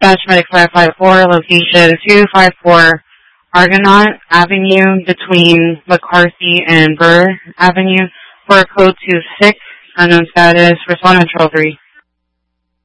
Dash Medic 554, location 254 Argonaut Avenue between McCarthy and Burr Avenue for code 26, unknown status, respondent control 3.